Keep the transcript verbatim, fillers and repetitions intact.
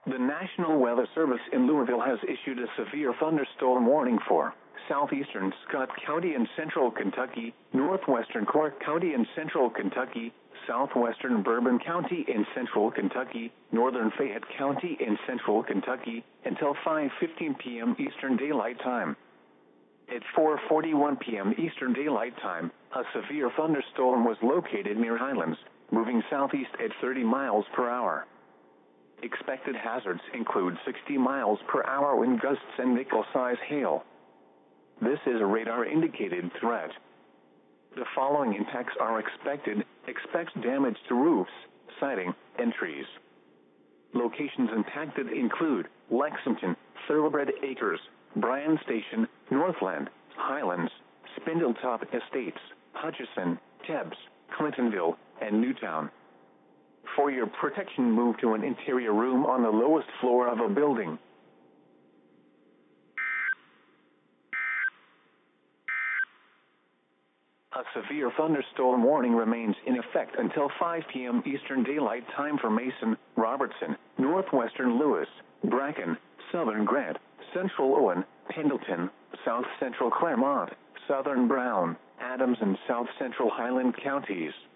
The National Weather Service in Louisville has issued a severe thunderstorm warning for southeastern Scott County and central Kentucky, northwestern Clark County and central Kentucky, southwestern Bourbon County in central Kentucky, northern Fayette County in central Kentucky, until five fifteen p m Eastern Daylight Time. At four forty-one p m Eastern Daylight Time, a severe thunderstorm was located near Highlands, moving southeast at thirty miles per hour. Expected hazards include sixty miles per hour wind gusts and nickel-size hail. This is a radar-indicated threat. The following impacts are expected. Expect damage to roofs, siding, and trees. Locations impacted include Lexington, Thoroughbred Acres, Bryan Station, Northland, Highlands, Spindletop Estates, Hutchison, Tebbs, Clintonville, and Newtown. For your protection, move to an interior room on the lowest floor of a building. A severe thunderstorm warning remains in effect until five p m Eastern Daylight Time for Mason, Robertson, Northwestern Lewis, Bracken, Southern Grant, Central Owen, Pendleton, South Central Claremont, Southern Brown, Adams, and South Central Highland counties.